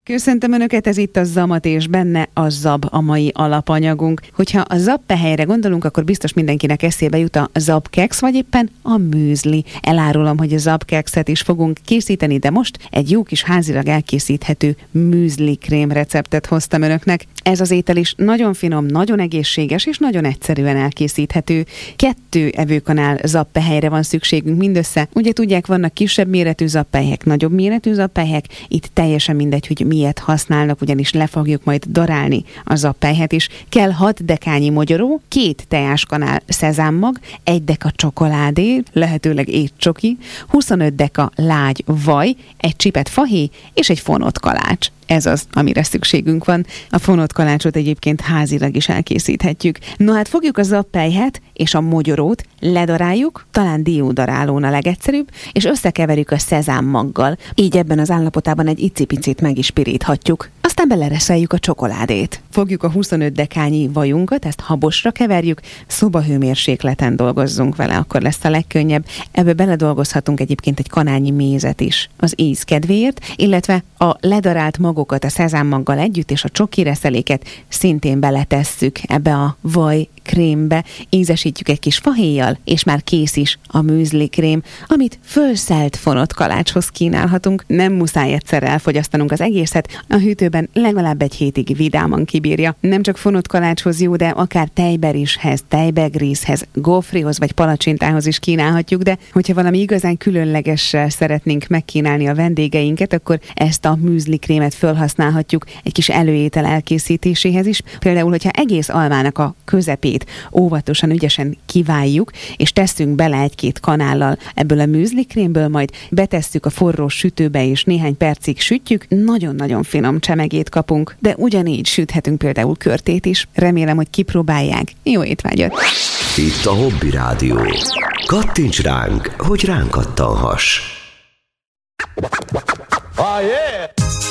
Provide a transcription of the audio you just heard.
Köszöntöm Önöket, ez itt a Zamat, és benne a zab a mai alapanyagunk. Hogyha a zabpehelyre gondolunk, akkor biztos mindenkinek eszébe jut a zabkeksz, vagy éppen a műzli. Elárulom, hogy a zabkekszet is fogunk készíteni, de most egy jó kis házilag elkészíthető műzli krém receptet hoztam Önöknek. Ez az étel is nagyon finom, nagyon egészséges és nagyon egyszerűen elkészíthető. 2 evőkanál zabpehelyre van szükségünk mindössze. Ugye tudják, vannak kisebb méretű zabpelyhek, nagyobb méretű zabpelyhek. Itt teljesen mindegy, hogy miért használnak, ugyanis le fogjuk majd darálni a zabpelyhet is. Kell 6 dekányi mogyoró, 2 teáskanál szezámmag, 1 deka csokoládé, lehetőleg étcsoki, 25 deka lágy vaj, 1 csipet fahéj és egy fonott kalács. Ez az, amire szükségünk van. A fonott kalácsot egyébként házilag is elkészíthetjük. No hát fogjuk a zabpelyhet és a mogyorót, ledaráljuk, talán diódarálón a legegyszerűbb, és összekeverjük a szezámmaggal. Így ebben az állapotában egy icipicit meg is piríthatjuk. Aztán belereszeljük a csokoládét. Fogjuk a 25 dekányi vajunkat, ezt habosra keverjük, szobahőmérsékleten dolgozzunk vele, akkor lesz a legkönnyebb. Ebbe beledolgozhatunk egyébként egy kanálnyi mézet is az íz kedvéért, illetve a ledarált magokat a szezámmaggal együtt és a csokireszeléket szintén beletesszük ebbe a vaj krémbe, ízesítjük egy kis fahéjjal, és már kész is a műzli krém, amit fölszelt fonott kalácshoz kínálhatunk. Nem muszáj egyszer elfogyasztanunk az egészet, a hűtőben legalább egy hétig vidáman kibírja. Nem csak fonott kalácshoz jó, de akár tejberizshez, tejbegrízhez, gofrihoz vagy palacsintához is kínálhatjuk, de hogyha valami igazán különlegessel szeretnénk megkínálni a vendégeinket, akkor ezt a műzli krémet felhasználhatjuk egy kis előétel elkészítéséhez is. Például, hogyha egész almának a közepét óvatosan, ügyesen kiváljuk, és tesszünk bele 1-2 kanállal ebből a műzli krémből, majd betesszük a forró sütőbe, és néhány percig sütjük, nagyon-nagyon finom csemegét kapunk, de ugyanígy süthetünk például körtét is. Remélem, hogy kipróbálják. Jó étvágyat! Itt a Hobby Rádió. Kattints ránk, hogy ránk kattanhass! Oh yeah!